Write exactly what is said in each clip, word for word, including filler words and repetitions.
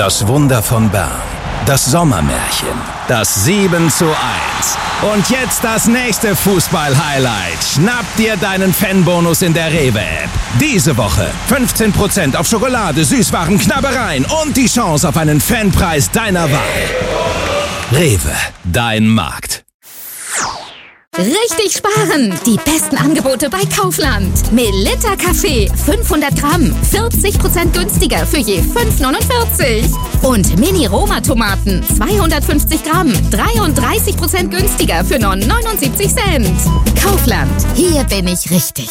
Das Wunder von Bern. Das Sommermärchen. Das sieben zu eins. Und jetzt das nächste Fußball-Highlight. Schnapp dir deinen Fanbonus in der Rewe-App. Diese Woche fünfzehn Prozent auf Schokolade, Süßwaren, Knabbereien und die Chance auf einen Fanpreis deiner Wahl. Rewe, dein Markt. Richtig sparen! Die besten Angebote bei Kaufland. Melitta Kaffee fünfhundert Gramm, vierzig Prozent günstiger für je fünf neunundvierzig. Und Mini-Roma-Tomaten zweihundertfünfzig Gramm, dreiunddreißig Prozent günstiger für nur neunundsiebzig Cent. Kaufland, hier bin ich richtig.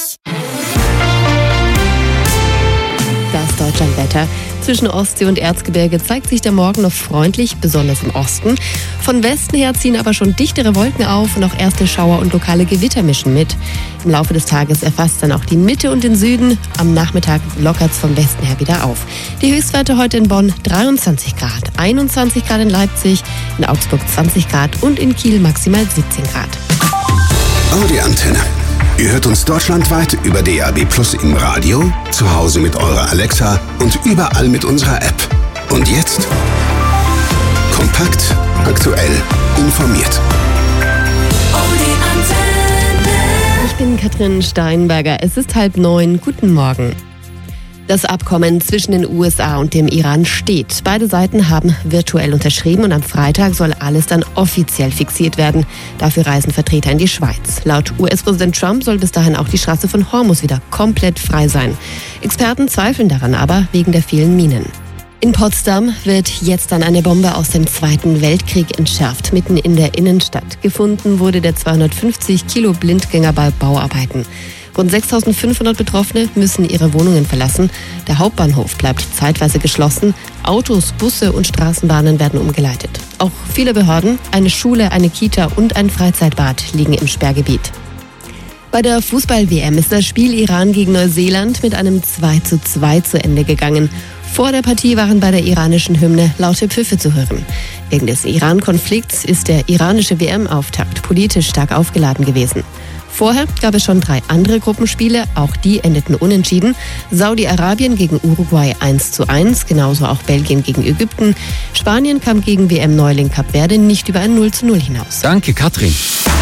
Das Deutschlandwetter. Zwischen Ostsee und Erzgebirge zeigt sich der Morgen noch freundlich, besonders im Osten. Von Westen her ziehen aber schon dichtere Wolken auf und auch erste Schauer und lokale Gewitter mischen mit. Im Laufe des Tages erfasst dann auch die Mitte und den Süden. Am Nachmittag lockert es vom Westen her wieder auf. Die Höchstwerte heute in Bonn dreiundzwanzig Grad, einundzwanzig Grad in Leipzig, in Augsburg zwanzig Grad und in Kiel maximal siebzehn Grad. Audi Antenne. Ihr hört uns deutschlandweit über D A B Plus im Radio, zu Hause mit eurer Alexa und überall mit unserer App. Und jetzt kompakt, aktuell, informiert. Audi Antenne. Ich bin Katrin Steinberger. Es ist halb neun. Guten Morgen. Das Abkommen zwischen den U S A und dem Iran steht. Beide Seiten haben virtuell unterschrieben und am Freitag soll alles dann offiziell fixiert werden. Dafür reisen Vertreter in die Schweiz. Laut U S-Präsident Trump soll bis dahin auch die Straße von Hormuz wieder komplett frei sein. Experten zweifeln daran aber wegen der vielen Minen. In Potsdam wird jetzt dann eine Bombe aus dem Zweiten Weltkrieg entschärft, mitten in der Innenstadt. Gefunden wurde der zweihundertfünfzig Kilo Blindgänger bei Bauarbeiten. Rund sechstausendfünfhundert Betroffene müssen ihre Wohnungen verlassen. Der Hauptbahnhof bleibt zeitweise geschlossen. Autos, Busse und Straßenbahnen werden umgeleitet. Auch viele Behörden, eine Schule, eine Kita und ein Freizeitbad liegen im Sperrgebiet. Bei der Fußball-W M ist das Spiel Iran gegen Neuseeland mit einem zwei zu zwei zu Ende gegangen. Vor der Partie waren bei der iranischen Hymne laute Pfiffe zu hören. Wegen des Iran-Konflikts ist der iranische W M-Auftakt politisch stark aufgeladen gewesen. Vorher gab es schon drei andere Gruppenspiele, auch die endeten unentschieden. Saudi-Arabien gegen Uruguay eins zu eins, genauso auch Belgien gegen Ägypten. Spanien kam gegen W M-Neuling Kap Verde nicht über ein null zu null hinaus. Danke, Katrin.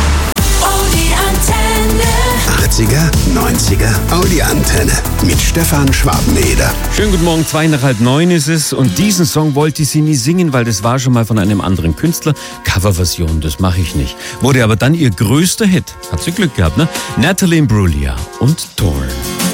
achtziger, neunziger Audi Antenne mit Stefan Schwabeneder. Schönen guten Morgen, zwei nach halb neun ist es und diesen Song wollte sie nie singen, weil das war schon mal von einem anderen Künstler. Coverversion, das mache ich nicht. Wurde aber dann ihr größter Hit. Hat sie Glück gehabt, ne? Natalie Imbruglia und Torn.